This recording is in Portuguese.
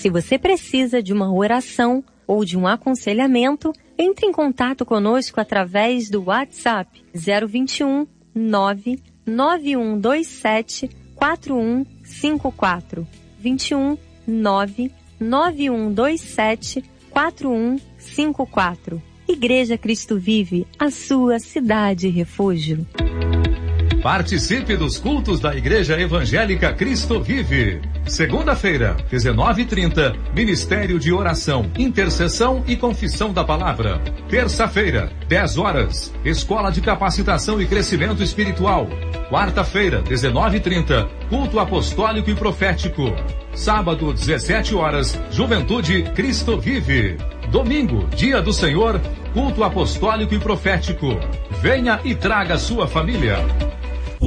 Se você precisa de uma oração ou de um aconselhamento, entre em contato conosco através do WhatsApp 021 99127 4154. 21 99127 4154. Igreja Cristo Vive, a sua cidade refúgio. Participe dos cultos da Igreja Evangélica Cristo Vive. Segunda-feira, 19h30, Ministério de Oração, Intercessão e Confissão da Palavra. Terça-feira, 10 horas, Escola de Capacitação e Crescimento Espiritual. Quarta-feira, 19h30, Culto Apostólico e Profético. Sábado, 17 horas, Juventude Cristo Vive. Domingo, Dia do Senhor, Culto Apostólico e Profético. Venha e traga sua família.